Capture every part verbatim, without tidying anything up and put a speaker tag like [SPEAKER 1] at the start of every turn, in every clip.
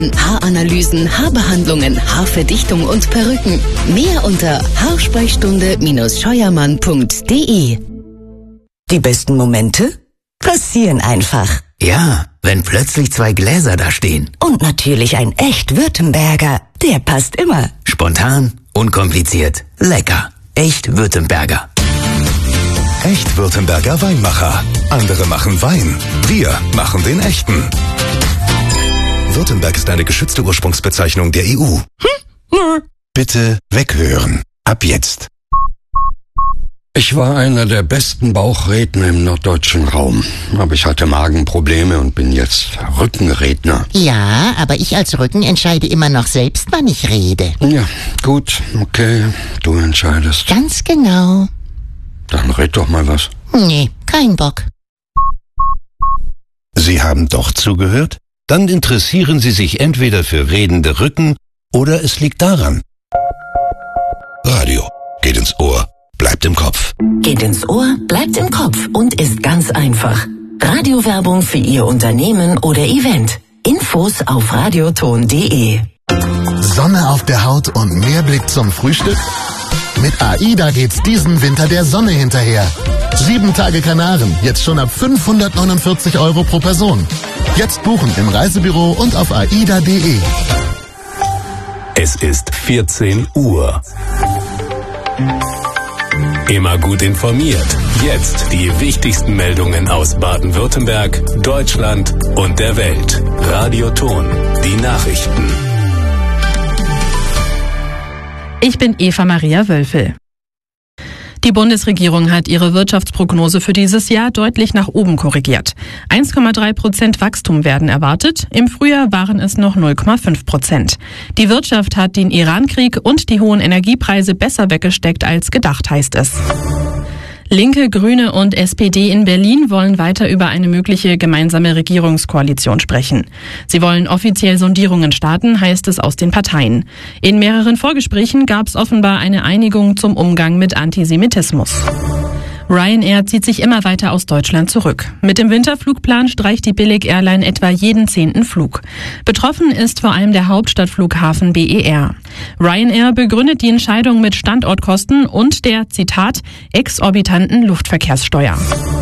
[SPEAKER 1] Haaranalysen, Haarbehandlungen, Haarverdichtung und Perücken. Mehr unter haarsprechstunde scheuermann punkt de.
[SPEAKER 2] Die besten Momente passieren einfach.
[SPEAKER 3] Ja, wenn plötzlich zwei Gläser da stehen.
[SPEAKER 2] Und natürlich ein echt Württemberger. Der passt immer.
[SPEAKER 3] Spontan, unkompliziert, lecker. Echt Württemberger.
[SPEAKER 4] Echt Württemberger Weinmacher. Andere machen Wein. Wir machen den echten. Württemberg ist eine geschützte Ursprungsbezeichnung der E U.
[SPEAKER 5] Hm? Bitte weghören. Ab jetzt.
[SPEAKER 6] Ich war einer der besten Bauchredner im norddeutschen Raum. Aber ich hatte Magenprobleme und bin jetzt Rückenredner.
[SPEAKER 7] Ja, aber ich als Rücken entscheide immer noch selbst, wann ich rede.
[SPEAKER 6] Ja, gut, okay, du entscheidest.
[SPEAKER 7] Ganz genau.
[SPEAKER 6] Dann red doch mal was.
[SPEAKER 7] Nee, kein Bock.
[SPEAKER 5] Sie haben doch zugehört? Dann interessieren Sie sich entweder für redende Rücken oder es liegt daran. Radio geht ins Ohr, bleibt im Kopf.
[SPEAKER 2] Geht ins Ohr, bleibt im Kopf und ist ganz einfach. Radiowerbung für Ihr Unternehmen oder Event. Infos auf radioton punkt de.
[SPEAKER 8] Sonne auf der Haut und mehr Blick zum Frühstück? Mit AIDA geht's diesen Winter der Sonne hinterher. Sieben Tage Kanaren, jetzt schon ab fünfhundertneunundvierzig Euro pro Person. Jetzt buchen im Reisebüro und auf aida punkt de.
[SPEAKER 9] Es ist vierzehn Uhr. Immer gut informiert. Jetzt die wichtigsten Meldungen aus Baden-Württemberg, Deutschland und der Welt. Radioton, die Nachrichten.
[SPEAKER 10] Ich bin Eva Maria Wölfel. Die Bundesregierung hat ihre Wirtschaftsprognose für dieses Jahr deutlich nach oben korrigiert. eins Komma drei Prozent Wachstum werden erwartet. Im Frühjahr waren es noch null Komma fünf Prozent. Die Wirtschaft hat den Irankrieg und die hohen Energiepreise besser weggesteckt als gedacht, heißt es. Linke, Grüne und S P D in Berlin wollen weiter über eine mögliche gemeinsame Regierungskoalition sprechen. Sie wollen offiziell Sondierungen starten, heißt es aus den Parteien. In mehreren Vorgesprächen gab es offenbar eine Einigung zum Umgang mit Antisemitismus. Ryanair zieht sich immer weiter aus Deutschland zurück. Mit dem Winterflugplan streicht die Billig-Airline etwa jeden zehnten Flug. Betroffen ist vor allem der Hauptstadtflughafen B E R. Ryanair begründet die Entscheidung mit Standortkosten und der, Zitat, exorbitanten Luftverkehrssteuer.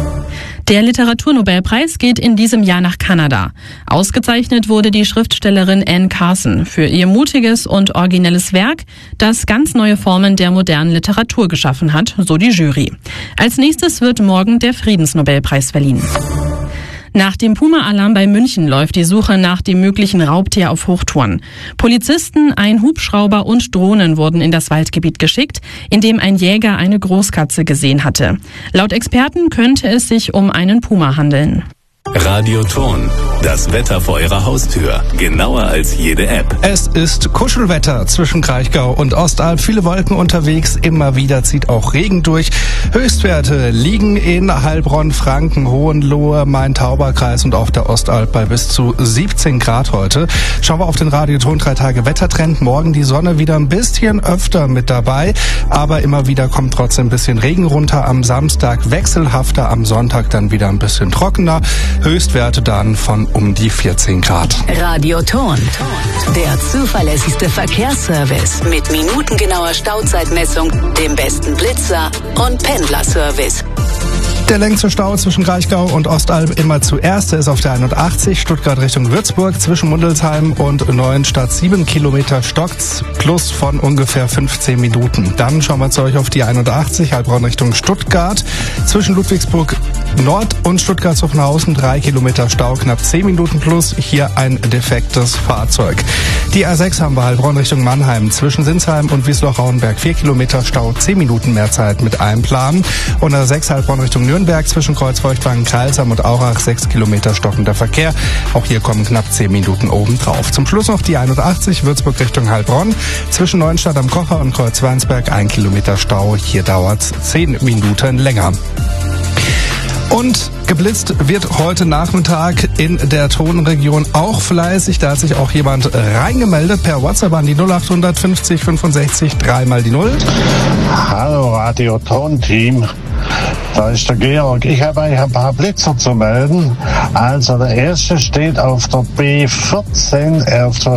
[SPEAKER 10] Der Literaturnobelpreis geht in diesem Jahr nach Kanada. Ausgezeichnet wurde die Schriftstellerin Anne Carson für ihr mutiges und originelles Werk, das ganz neue Formen der modernen Literatur geschaffen hat, so die Jury. Als nächstes wird morgen der Friedensnobelpreis verliehen. Nach dem Puma-Alarm bei München läuft die Suche nach dem möglichen Raubtier auf Hochtouren. Polizisten, ein Hubschrauber und Drohnen wurden in das Waldgebiet geschickt, in dem ein Jäger eine Großkatze gesehen hatte. Laut Experten könnte es sich um einen Puma handeln.
[SPEAKER 9] Radioton, das Wetter vor Ihrer Haustür. Genauer als jede App.
[SPEAKER 11] Es ist Kuschelwetter zwischen Kraichgau und Ostalb. Viele Wolken unterwegs, immer wieder zieht auch Regen durch. Höchstwerte liegen in Heilbronn, Franken, Hohenlohe, Main-Tauber-Kreis und auf der Ostalb bei bis zu siebzehn Grad heute. Schauen wir auf den Radioton drei Tage Wettertrend. Morgen die Sonne wieder ein bisschen öfter mit dabei, aber immer wieder kommt trotzdem ein bisschen Regen runter. Am Samstag wechselhafter, am Sonntag dann wieder ein bisschen trockener. Höchstwerte dann von um die vierzehn Grad.
[SPEAKER 2] Radioton, der zuverlässigste Verkehrsservice mit minutengenauer Stauzeitmessung, dem besten Blitzer und Pendlerservice.
[SPEAKER 11] Der längste Stau zwischen Kraichgau und Ostalb immer zuerst. Der ist auf der einundachtzig, Stuttgart Richtung Würzburg, zwischen Mundelsheim und Neuenstadt. Sieben Kilometer stockt's, plus von ungefähr fünfzehn Minuten. Dann schauen wir zu euch auf die einundachtzig, Heilbronn Richtung Stuttgart. Zwischen Ludwigsburg Nord und Stuttgart-Zuffenhausen drei Kilometer Stau, knapp zehn Minuten plus. Hier ein defektes Fahrzeug. Die A sechs haben wir Heilbronn Richtung Mannheim. Zwischen Sinsheim und Wiesloch-Rauenberg vier Kilometer Stau, zehn Minuten mehr Zeit mit einplanen. Und A sechs Heilbronn Richtung Nürnberg zwischen Kreuzfeuchtwangen, Kreilsheim und Aurach sechs Kilometer stockender Verkehr. Auch hier kommen knapp zehn Minuten obendrauf. Zum Schluss noch die einundachtzig, Würzburg Richtung Heilbronn. Zwischen Neuenstadt am Kocher und Kreuzweinsberg ein Kilometer Stau. Hier dauert es zehn Minuten länger. Und geblitzt wird heute Nachmittag in der Tonregion auch fleißig. Da hat sich auch jemand reingemeldet per WhatsApp an die null acht fünfzig fünfundsechzig drei mal die null.
[SPEAKER 12] Hallo Radio Ton Team. Da ist der Georg. Ich habe eigentlich ein paar Blitzer zu melden. Also der erste steht auf der B vierzehn auf der